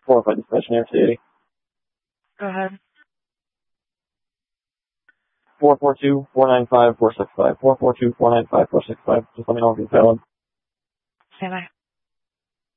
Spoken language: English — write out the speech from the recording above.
405 dispatch near C80. Go ahead. 442-495-465. 442-495-465. Just let me know if you're valid. Stand by.